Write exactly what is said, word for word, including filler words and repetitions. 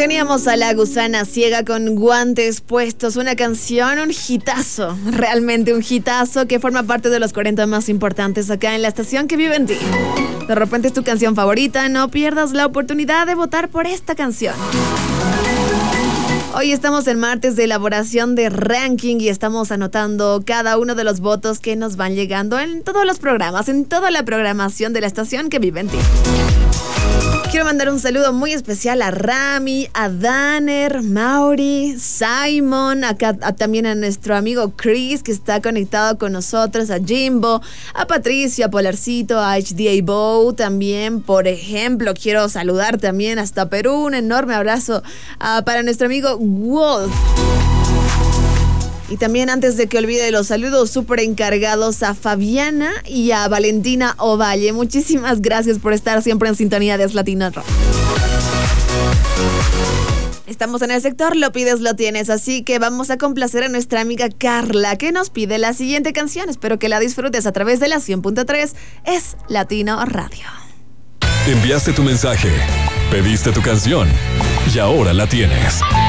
Teníamos a La Gusana Ciega con Guantes Puestos, una canción, un hitazo, realmente un hitazo que forma parte de los cuarenta más importantes acá en la estación que vive en ti. De repente es tu canción favorita, no pierdas la oportunidad de votar por esta canción. Hoy estamos en martes de elaboración de ranking y estamos anotando cada uno de los votos que nos van llegando en todos los programas, en toda la programación de la estación que vive en ti. Quiero mandar un saludo muy especial a Rami, a Danner, Mauri, Simon, acá a, también a nuestro amigo Chris que está conectado con nosotros, a Jimbo, a Patricio, a Polarcito, a H D A Bow también, por ejemplo. Quiero saludar también hasta Perú, un enorme abrazo uh, para nuestro amigo Wolf. Y también, antes de que olvide los saludos súper encargados, a Fabiana y a Valentina Ovalle. Muchísimas gracias por estar siempre en sintonía de Es Latino Rock. Estamos en el sector Lo Pides, Lo Tienes, así que vamos a complacer a nuestra amiga Carla, que nos pide la siguiente canción. Espero que la disfrutes a través de la cien punto tres Es Latino Radio. Enviaste tu mensaje, pediste tu canción y ahora la tienes.